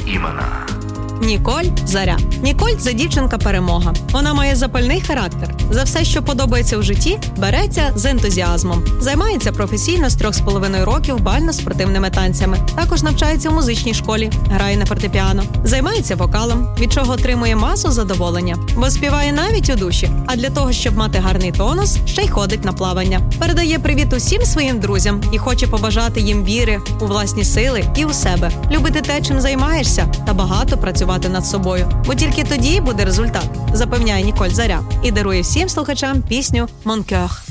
імена. Ніколь Заря. Ніколь – це дівчинка-перемога. Вона має запальний характер. За все, що подобається в житті, береться з ентузіазмом. Займається професійно з 3,5 років бально-спортивними танцями. Також навчається в музичній школі, грає на фортепіано. Займається вокалом, від чого отримує масу задоволення. Бо співає навіть у душі. А для того, щоб мати гарний тонус, ще й ходить на плавання. Передає привіт усім своїм друзям і хоче побажати їм віри у власні сили і у себе. Любити те, чим займаєшся, та багато працювати над собою. Бо тільки тоді буде результат, запевняє Ніколь Заря і дарує всім слухачам пісню «Mon cœur».